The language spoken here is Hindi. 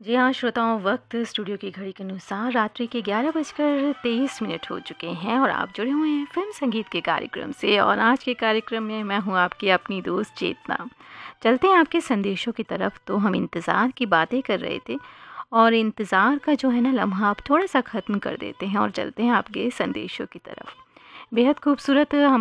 जी हाँ श्रोताओं, वक्त स्टूडियो की घड़ी के अनुसार रात्रि के 11:23 हो चुके हैं और आप जुड़े हुए हैं फिल्म संगीत के कार्यक्रम से। और आज के कार्यक्रम में मैं हूँ आपकी अपनी दोस्त चेतना। चलते हैं आपके संदेशों की तरफ। तो हम इंतज़ार की बातें कर रहे थे और इंतज़ार का जो है ना लम्हा आप थोड़ा सा ख़त्म कर देते हैं और चलते हैं आपके संदेशों की तरफ। बेहद खूबसूरत